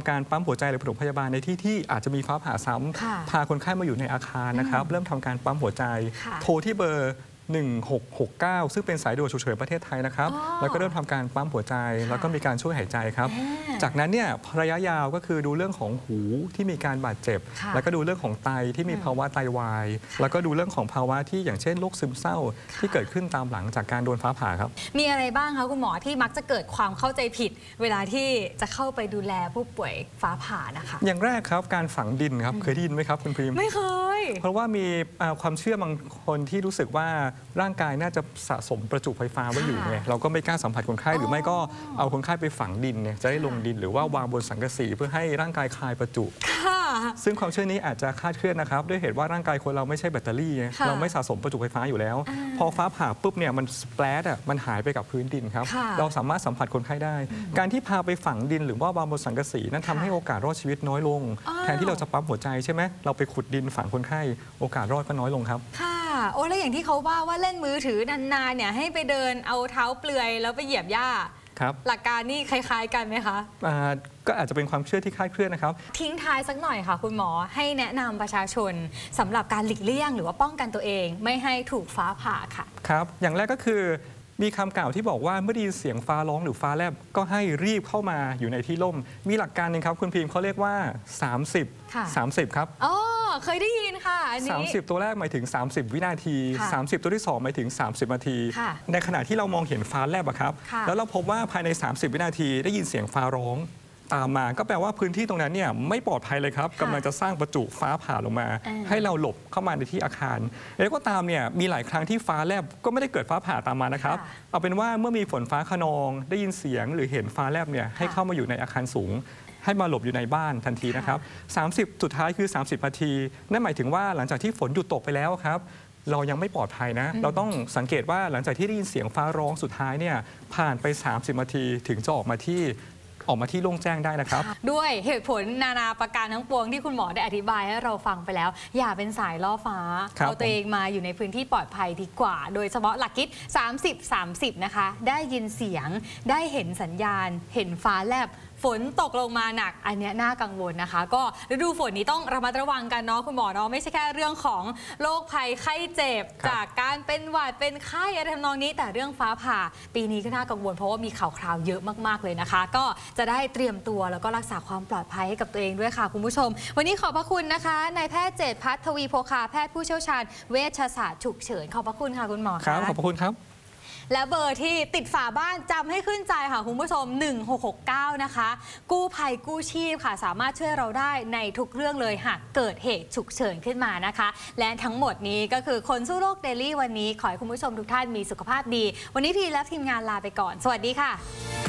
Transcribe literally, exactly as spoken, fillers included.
ำการปั๊มหัวใจหรือปฐมพยาบาลในที่ที่อาจจะมีฟ้าผ่าซ้ำพาคนไข้มาอยู่ในอาคารนะครับเริ่มทำการปั๊มหัวใจโทรที่เบอร์หนึ่งหกหกเก้าซึ่งเป็นสายด่วนฉุกเฉินประเทศไทยนะครับแล้วก็เริ่มทำการปั๊มหัวใจแล้วก็มีการช่วยหายใจครับจากนั้นเนี่ยระยะยาวก็คือดูเรื่องของหูที่มีการบาดเจ็บแล้วก็ดูเรื่องของไตที่มีภาวะไตวายแล้วก็ดูเรื่องของภาวะที่อย่างเช่นโรคซึมเศร้าที่เกิดขึ้นตามหลังจากการโดนฟ้าผ่าครับมีอะไรบ้างคะคุณหมอที่มักจะเกิดความเข้าใจผิดเวลาที่จะเข้าไปดูแลผู้ป่วยฟ้าผ่านะคะอย่างแรกครับการฝังดินครับเคยได้ยินไหมครับคุณพรีมไม่เคยเพราะว่ามีความเชื่อบางคนที่รู้สึกว่าร่างกายน่าจะสะสมประจุไฟฟ้าไว้อยู่เนี่ยเราก็ไม่กล้าสัมผัสคนไข้หรือไม่ก็เอาคนไข้ไปฝังดินเนี่ยจะได้ลงดินหรือว่าวางบนสังกะสีเพื่อให้ร่างกายคายประจุซึ่งความเชื่อนี้อาจจะคลาดเคลื่อนนะครับด้วยเหตุว่าร่างกายคนเราไม่ใช่แบตเตอรี่เราไม่สะสมประจุไฟฟ้าอยู่แล้วพอฟ้าผ่าปุ๊บเนี่ยมันสเปรดอ่ะมันหายไปกับพื้นดินครับเราสามารถสัมผัสคนไข้ได้การที่พาไปฝังดินหรือว่าวางบนสังกะสีนั้นทำให้โอกาสรอดชีวิตน้อยลงแทนที่เราจะปั๊มหัวใจใช่ไหมเราไปขุดดินฝังคนไข้โอกาสรอดก็น้อยลงครับโอ้แล้วอย่างที่เขาว่าว่าเล่นมือถือนานๆเนี่ยให้ไปเดินเอาเท้าเปลือยแล้วไปเหยียบหญ้าครับหลักการนี่คล้ายๆกันไหมคะก็อาจจะเป็นความเชื่อที่คลาดเคลื่อนนะครับทิ้งท้ายสักหน่อยค่ะคุณหมอให้แนะนำประชาชนสำหรับการหลีกเลี่ยงหรือว่าป้องกันตัวเองไม่ให้ถูกฟ้าผ่าค่ะครับอย่างแรกก็คือมีคำกล่าวที่บอกว่าเมื่อได้ยินเสียงฟ้าร้องหรือฟ้าแลบก็ให้รีบเข้ามาอยู่ในที่ร่มมีหลักการหนึ่งครับคุณพิมพ์เขาเรียกว่าสามสิบ สามสิบครับอ๋อเคยได้ยินค่ะอันนี้สามสิบตัวแรกหมายถึงสามสิบวินาทีสามสิบตัวที่สองหมายถึงสามสิบนาทีในขณะที่เรามองเห็นฟ้าแลบอะครับแล้วเราพบว่าภายในสามสิบวินาทีได้ยินเสียงฟ้าร้องตามมาก็แปลว่าพื้นที่ตรงนั้นเนี่ยไม่ปลอดภัยเลยครับกำลังจะสร้างประจุฟ้าผ่าลงมาให้เราหลบเข้ามาในที่อาคารแล้วก็ตามเนี่ยมีหลายครั้งที่ฟ้าแลบก็ไม่ได้เกิดฟ้าผ่าตามมานะครับเอาเป็นว่าเมื่อมีฝนฟ้าคะนองได้ยินเสียงหรือเห็นฟ้าแลบเนี่ยให้เข้ามาอยู่ในอาคารสูงให้มาหลบอยู่ในบ้านทันทีนะครับสามสิบสุดท้ายคือสามสิบนาทีนั่นหมายถึงว่าหลังจากที่ฝนหยุดตกไปแล้วครับเรายังไม่ปลอดภัยนะเราต้องสังเกตว่าหลังจากที่ได้ยินเสียงฟ้าร้องสุดท้ายเนี่ยผ่านไปสามสิบนาทีถึงจะออกมาที่ออกมาที่โล่งแจ้งได้นะครับด้วยเหตุผลนานาประการทั้งปวงที่คุณหมอได้อธิบายให้เราฟังไปแล้วอย่าเป็นสายล่อฟ้าเอาตัวเองมาอยู่ในพื้นที่ปลอดภัยดีกว่าโดยเฉพาะหลักคิดสามสิบ สามสิบนะคะได้ยินเสียงได้เห็นสัญญาณเห็นฟ้าแลบฝนตกลงมาหนักอันนี้น่ากังวลนะคะก็ฤดูฝนนี้ต้องระมัดระวังกันเนาะคุณหมอเนาะไม่ใช่แค่เรื่องของโรคภัยไข้เจ็บจากการเป็นหวัดเป็นไข้อะไรทำนองนี้แต่เรื่องฟ้าผ่าปีนี้ก็น่ากังวลเพราะว่ามีข่าวคราวเยอะมากๆเลยนะคะก็จะได้เตรียมตัวแล้วก็รักษาความปลอดภัยให้กับตัวเองด้วยค่ะคุณผู้ชมวันนี้ขอบพระคุณนะคะนายแพทย์เจตพัฒน์ทวีโภคาแพทย์ผู้เชี่ยวชาญเวชศาสตร์ฉุกเฉินขอบพระคุณค่ะคุณหมอครับขอบพระคุณครับและเบอร์ที่ติดฝาบ้านจำให้ขึ้นใจค่ะคุณผู้ชมหนึ่งหกหกเก้านะคะกู้ภัยกู้ชีพค่ะสามารถช่วยเราได้ในทุกเรื่องเลยหากเกิดเหตุฉุกเฉินขึ้นมานะคะและทั้งหมดนี้ก็คือคนสู้โรคเดลี่วันนี้ขอให้คุณผู้ชมทุกท่านมีสุขภาพดีวันนี้พีและทีมงานลาไปก่อนสวัสดีค่ะ